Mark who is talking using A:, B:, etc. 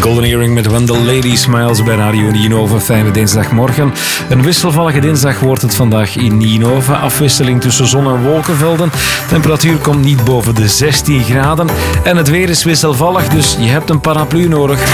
A: Golden Earring met When the Lady Smiles bij Radio Ninove. Fijne dinsdagmorgen. Een wisselvallige dinsdag wordt het vandaag in Ninove. Afwisseling tussen zon en wolkenvelden. Temperatuur komt niet boven de 16 graden. En het weer is wisselvallig, dus je hebt een paraplu nodig.